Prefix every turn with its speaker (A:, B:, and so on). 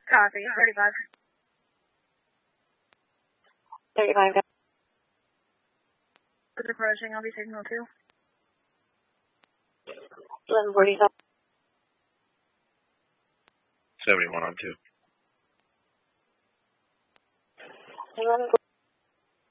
A: Copy, 35.
B: 35.
A: Is approaching, I'll be signal 2.
B: 11:45.
C: 71 on 2.
B: 11:45.